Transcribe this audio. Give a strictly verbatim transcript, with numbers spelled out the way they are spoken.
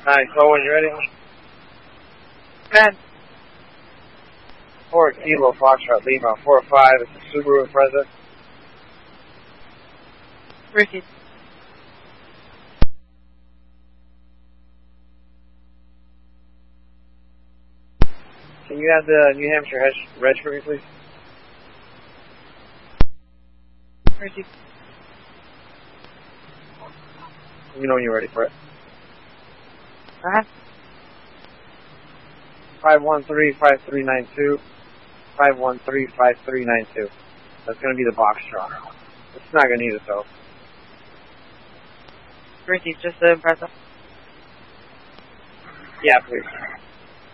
Alright, so when you're ready. Good. four Kilo Foxtrot Lima, four five, it's a Subaru Impreza. Receive. Can you have the New Hampshire reg for me, please? Receive. Let me know when you're ready for it. Uh-huh. five one three, five three nine two. five one three, five three nine two. That's going to be the box truck. It's not going to need it, though. Receive. Just the Impreza. Yeah, please.